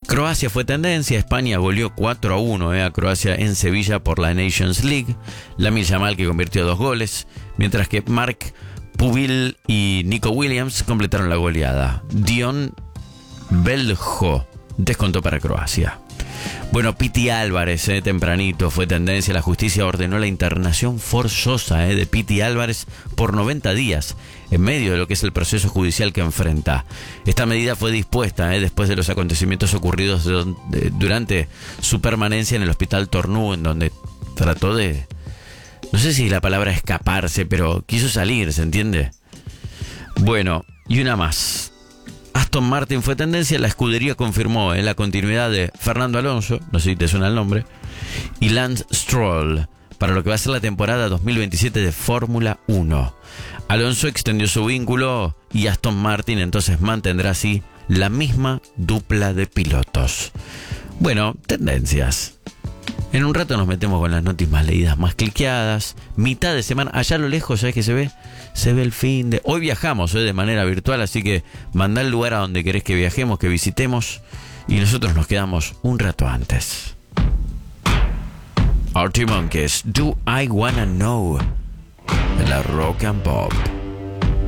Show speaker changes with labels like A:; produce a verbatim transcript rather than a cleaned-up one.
A: Croacia fue tendencia, España goleó cuatro a uno eh, a Croacia en Sevilla por la Nations League. Lamine Yamal que convirtió dos goles, mientras que Marc Pubil y Nico Williams completaron la goleada. Dion Beljo descontó para Croacia. Bueno, Piti Álvarez, eh, tempranito, fue tendencia. La justicia ordenó la internación forzosa eh, de Piti Álvarez por noventa días, en medio de lo que es el proceso judicial que enfrenta. Esta medida fue dispuesta eh, después de los acontecimientos ocurridos de, de, durante su permanencia en el hospital Tornú, en donde trató de, no sé si la palabra escaparse, pero quiso salir, ¿se entiende? Bueno, y una más. Aston Martin fue tendencia, la escudería confirmó eh, la continuidad de Fernando Alonso, no sé si te suena el nombre, y Lance Stroll para lo que va a ser la temporada dos mil veintisiete de Fórmula uno. Alonso extendió su vínculo y Aston Martin entonces mantendrá así la misma dupla de pilotos. Bueno, tendencias. En un rato nos metemos con las noticias más leídas, más cliqueadas. Mitad de semana, allá a lo lejos, ¿sabes qué se ve? Se ve el fin de... Hoy viajamos ¿eh? de manera virtual, así que mandá el lugar a donde querés que viajemos, que visitemos, y nosotros nos quedamos un rato antes. Arctic Monkeys, Do I Wanna Know, de la Rock and Pop.